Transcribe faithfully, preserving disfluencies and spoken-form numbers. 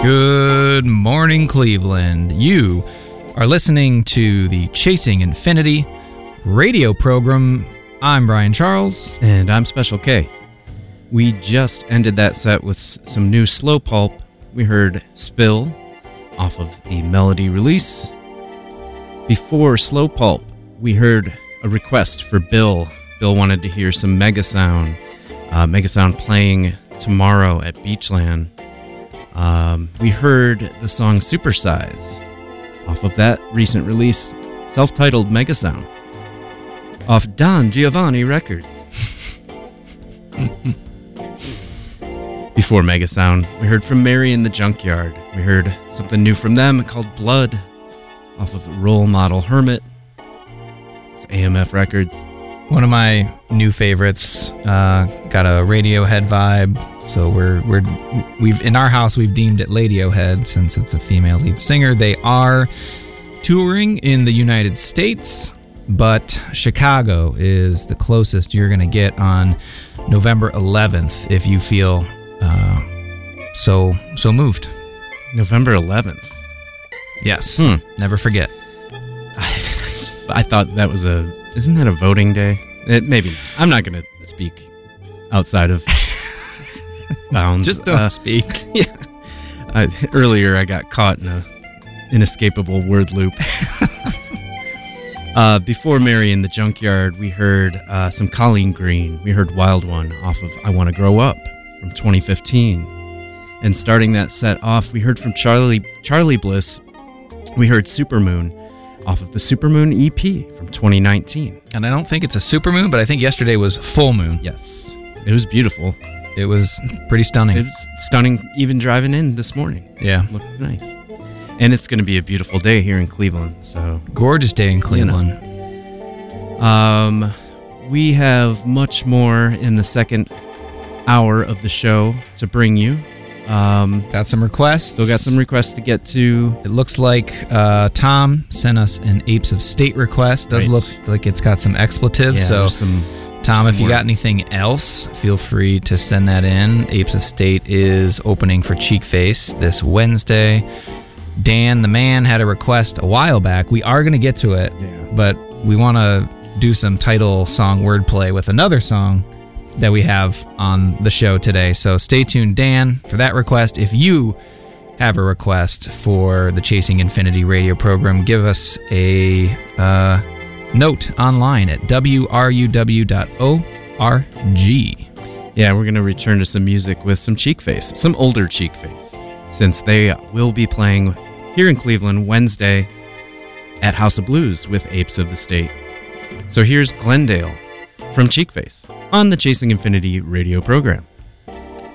Good morning, Cleveland. You are listening to the Chasing Infinity radio program. I'm Brian Charles. And I'm Special K. We just ended that set with some new slow pulp. We heard Spill off of the Melody release. Before slow pulp, we heard a request for Bill. Bill wanted to hear some Megasound. Uh, Megasound playing tomorrow at Beachland. Um, we heard the song Supersize off of that recent release, self-titled Megasound, off Don Giovanni Records. Before Megasound, we heard from Mary in the Junkyard. We heard something new from them called Blood off of Role Model Hermit. It's A M F Records. One of my new favorites. Uh, got a Radiohead vibe. So we're we're we've in our house we've deemed it Ladiohead since it's a female lead singer. They are touring in the United States, but Chicago is the closest you're going to get on November eleventh if you feel uh, so so moved. November eleventh. Yes. Hmm. Never forget. I thought that was a isn't that a voting day? It, maybe. I'm not going to speak outside of bounds. Just don't uh, speak. Yeah. I, earlier, I got caught in a inescapable word loop. uh, before Mary in the Junkyard, we heard uh, some Colleen Green. We heard Wild One off of I Want to Grow Up from twenty fifteen. And starting that set off, we heard from Charlie Charlie Bliss. We heard Supermoon off of the Supermoon E P from twenty nineteen. And I don't think it's a supermoon, but I think yesterday was full moon. Yes. It was beautiful. It was pretty stunning. It was stunning even driving in this morning. Yeah. It looked nice. And it's going to be a beautiful day here in Cleveland. So gorgeous day in Cleveland. You know. Um, we have much more in the second hour of the show to bring you. Um, got some requests. Still got some requests to get to. It looks like uh, Tom sent us an Apes of State request. Does right. look like it's got some expletives. Yeah, so, some, Tom, some if you words. got anything else, feel free to send that in. Apes of State is opening for Cheekface this Wednesday. Dan, the man, had a request a while back. We are going to get to it, yeah. but we want to do some title song wordplay with another song that we have on the show today. So stay tuned, Dan, for that request. If you have a request for the Chasing Infinity radio program, give us a uh, note online at w r u w dot org. Yeah, we're going to return to some music with some Cheekface, some older Cheekface, since they will be playing here in Cleveland Wednesday at House of Blues with Apes of the State. So here's Glendale from Cheekface on the Chasing Infinity radio program.